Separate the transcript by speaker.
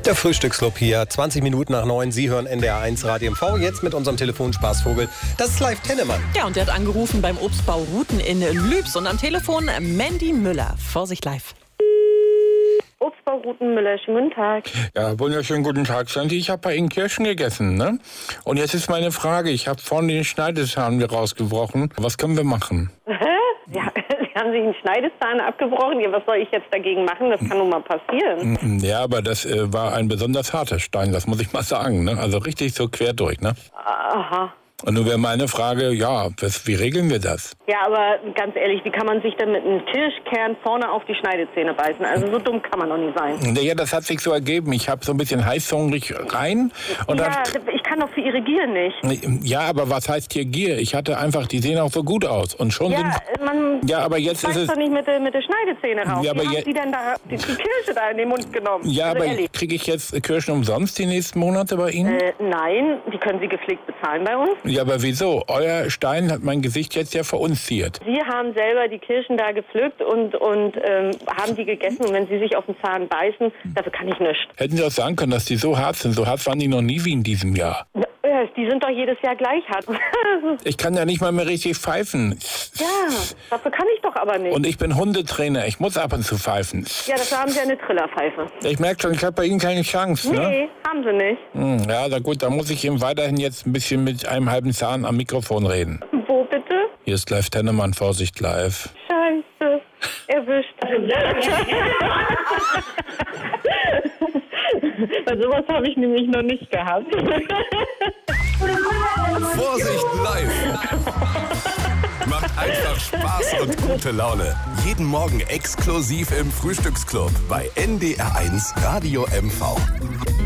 Speaker 1: Der Frühstücksclub hier, 20 Minuten nach 9. Sie hören NDR1 Radio MV. Jetzt mit unserem Telefonspaßvogel. Das ist Live Tennemann.
Speaker 2: Ja, und der hat angerufen beim Obstbau Ruten in Lübs. Und am Telefon Mandy Müller. Vorsicht live.
Speaker 3: Obstbau Ruten Müller, schönen guten Tag.
Speaker 4: Ja, wunderschönen guten Tag, Sandy. Ich habe bei Ihnen Kirschen gegessen, ne? Und jetzt ist meine Frage, ich habe vorne den Schneidezahn mir rausgebrochen. Was können wir machen?
Speaker 3: Ja, Sie haben sich einen Schneidezahn abgebrochen. Ja, was soll ich jetzt dagegen machen? Das kann nun mal passieren.
Speaker 4: Ja, aber das war ein besonders harter Stein, das muss ich mal sagen, ne? Also richtig so quer durch, ne?
Speaker 3: Aha.
Speaker 4: Und nun wäre meine Frage, ja, wie regeln wir das?
Speaker 3: Ja, aber ganz ehrlich, wie kann man sich denn mit einem Kirschkern vorne auf die Schneidezähne beißen? Also so dumm kann man doch nicht sein.
Speaker 4: Ja, das hat sich so ergeben. Ich habe so ein bisschen heißhungrig rein. Und
Speaker 3: ja, ich kann doch für Ihre Gier nicht.
Speaker 4: Ja, aber was heißt hier Gier? Ich hatte einfach, die sehen auch so gut aus. Und schon
Speaker 3: Ja,
Speaker 4: ja, aber jetzt ist es...
Speaker 3: doch nicht mit der Schneidezähne raus.
Speaker 4: Ja, aber
Speaker 3: wie haben Sie denn da die Kirsche da in den Mund genommen?
Speaker 4: Ja,
Speaker 3: also
Speaker 4: aber kriege ich jetzt Kirschen umsonst die nächsten Monate bei Ihnen?
Speaker 3: Nein, die können Sie gepflegt bezahlen bei uns.
Speaker 4: Ja, aber wieso? Euer Stein hat mein Gesicht jetzt ja verunziert.
Speaker 3: Sie haben selber die Kirschen da gepflückt und haben die gegessen. Und wenn Sie sich auf den Zahn beißen, dafür kann ich nichts.
Speaker 4: Hätten Sie auch sagen können, dass die so hart sind. So hart waren die noch nie wie in diesem Jahr.
Speaker 3: Ja, die sind doch jedes Jahr gleich hart.
Speaker 4: Ich kann ja nicht mal mehr richtig pfeifen.
Speaker 3: Ja, dafür kann ich doch aber nicht.
Speaker 4: Und ich bin Hundetrainer. Ich muss ab und zu pfeifen.
Speaker 3: Ja, dafür haben Sie eine Trillerpfeife.
Speaker 4: Ich merke schon, ich habe bei Ihnen keine Chance, ne?
Speaker 3: Nee, haben Sie nicht.
Speaker 4: Ja, na gut, da muss ich eben weiterhin jetzt ein bisschen mit einem halben Zahn am Mikrofon reden.
Speaker 3: Wo bitte?
Speaker 4: Hier ist Live Tennemann, Vorsicht live.
Speaker 3: Scheiße, erwischt. Weil sowas habe ich nämlich noch nicht gehabt.
Speaker 5: Vorsicht live! Macht einfach Spaß und gute Laune. Jeden Morgen exklusiv im Frühstücksclub bei NDR1 Radio MV.